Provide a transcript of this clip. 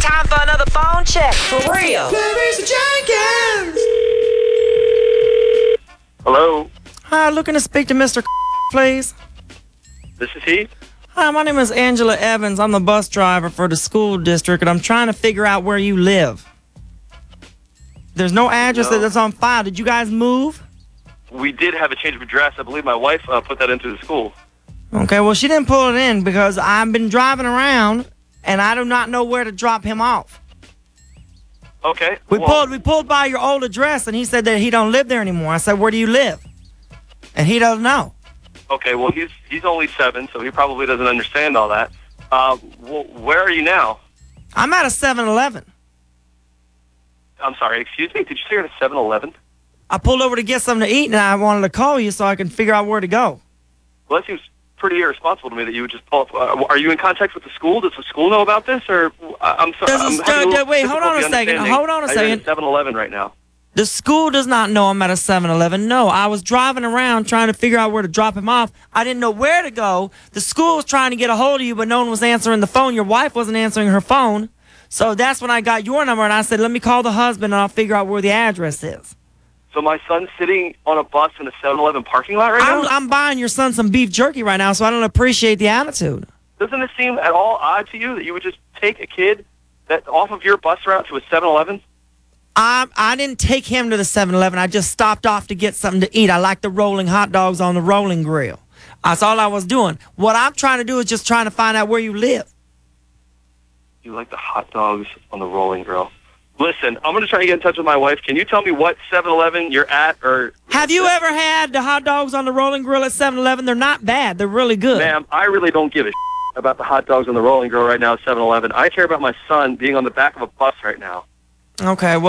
Time for another phone check. For real. Clarice Jenkins. Hello, Hi, looking to speak to Mr. please. this is he. Hi, my name is Angela Evans. I'm the bus driver for the school district, and I'm trying to figure out where you live. There's no address No. that's on file. Did you guys move? We did have a change of address. I believe my wife put that into the school. Okay, well, she didn't pull it in because I've been driving around, and I do not know where to drop him off. Okay. We pulled by your old address, and he said that he don't live there anymore. I said, where do you live? And he doesn't know. Okay, well, he's only 7, so he probably doesn't understand all that. Where are you now? I'm at a 7-Eleven. I'm sorry, excuse me? Did you say you're at a 7-Eleven? I pulled over to get something to eat, and I wanted to call you so I can figure out where to go. Well, that seems pretty irresponsible to me that you would just pull up. Are you in contact with the school? Does the school know about this? Or I'm sorry. Wait, hold on a second. Hold on a second. You're at 7-Eleven right now. The school does not know I'm at a 7-Eleven. No, I was driving around trying to figure out where to drop him off. I didn't know where to go. The school was trying to get a hold of you, but no one was answering the phone. Your wife wasn't answering her phone. So that's when I got your number, and I said, let me call the husband, and I'll figure out where the address is. So my son's sitting on a bus in a 7-Eleven parking lot right now? I'm buying your son some beef jerky right now, so I don't appreciate the attitude. Doesn't it seem at all odd to you that you would just take a kid that off of your bus route to a 7-Eleven? I didn't take him to the 7-Eleven. I just stopped off to get something to eat. I like the rolling hot dogs on the rolling grill. That's all I was doing. What I'm trying to do is just trying to find out where you live. You like the hot dogs on the rolling grill. Listen, I'm going to try to get in touch with my wife. Can you tell me what 7-Eleven you're at? Or have you ever had the hot dogs on the rolling grill at 7-Eleven? They're not bad. They're really good. Ma'am, I really don't give a about the hot dogs on the rolling grill right now at 7-Eleven. I care about my son being on the back of a bus right now. Okay, well.